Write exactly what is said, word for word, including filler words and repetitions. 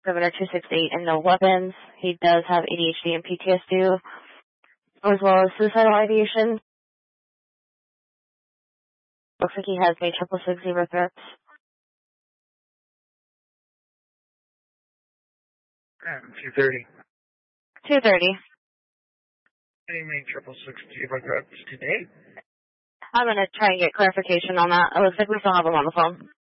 Governor two sixty-eight and no weapons. He does have A D H D and P T S D, as well as suicidal ideation. Looks like he has made triple six zero threats. Um, two thirty. two thirty. He made triple six zero threats today? I'm going to try and get clarification on that. It looks like we still have him on the phone.